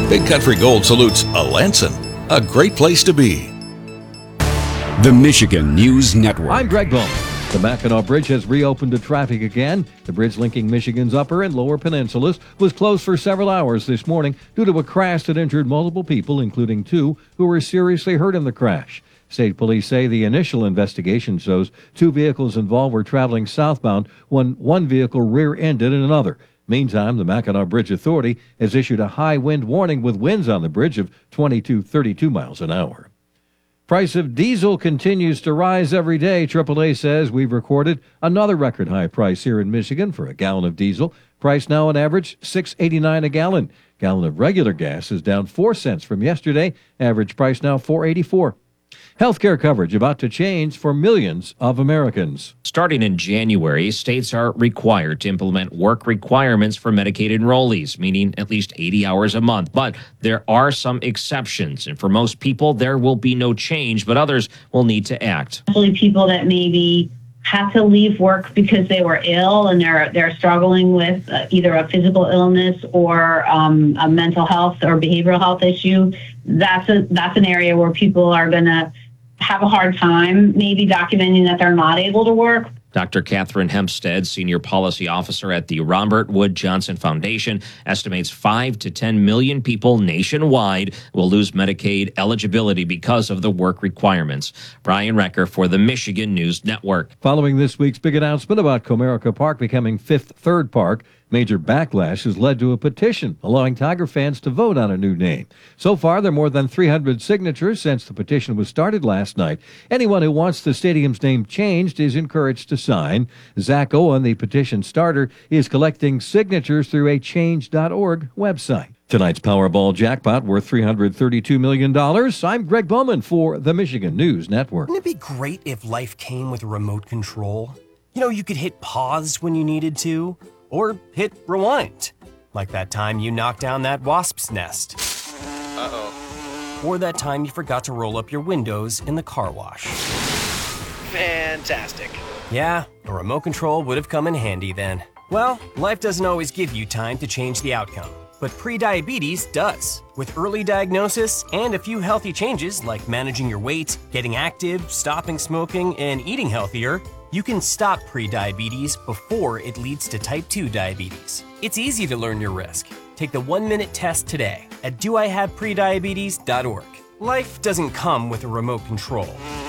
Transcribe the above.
Big Country Gold salutes Alanson, a great place to be. The Michigan News Network. I'm Greg Bowman. The Mackinac Bridge has reopened to traffic again. The bridge linking Michigan's upper and lower peninsulas was closed for several hours this morning due to a crash that injured multiple people, including 2 who were seriously hurt in the crash. State police say the initial investigation shows 2 vehicles involved were traveling southbound when one vehicle rear-ended another. Meantime, the Mackinac Bridge Authority has issued a high wind warning with winds on the bridge of 20 to 32 miles an hour. Price of diesel continues to rise every day. AAA says we've recorded another record high price here in Michigan for a gallon of diesel. Price now on average $6.89 a gallon. Gallon of regular gas is down 4 cents from yesterday. Average price now $4.84. Healthcare coverage about to change for millions of Americans. Starting in January, states are required to implement work requirements for Medicaid enrollees, meaning at least 80 hours a month. But there are some exceptions, and for most people, there will be no change, but others will need to act. Especially people that maybe have to leave work because they were ill and they're struggling with either a physical illness or a mental health or behavioral health issue. That's an area where people are going to have a hard time maybe documenting that they're not able to work. Dr. Catherine Hempstead, Senior Policy Officer at the Robert Wood Johnson Foundation, estimates 5 to 10 million people nationwide will lose Medicaid eligibility because of the work requirements. Brian Recker for the Michigan News Network. Following this week's big announcement about Comerica Park becoming Fifth Third Park, major backlash has led to a petition allowing Tiger fans to vote on a new name. So far, there are more than 300 signatures since the petition was started last night. Anyone who wants the stadium's name changed is encouraged to sign. Zach Owen, the petition starter, is collecting signatures through a change.org website. Tonight's Powerball jackpot worth $332 million. I'm Greg Bowman for the Michigan News Network. Wouldn't it be great if life came with a remote control? You know, you could hit pause when you needed to, or hit rewind, like that time you knocked down that wasp's nest. Uh-oh. Or that time you forgot to roll up your windows in the car wash. Fantastic. Yeah, a remote control would have come in handy then. Well, life doesn't always give you time to change the outcome, but prediabetes does. With early diagnosis and a few healthy changes like managing your weight, getting active, stopping smoking, and eating healthier, you can stop prediabetes before it leads to type 2 diabetes. It's easy to learn your risk. Take the 1-minute test today at doihaveprediabetes.org. Life doesn't come with a remote control,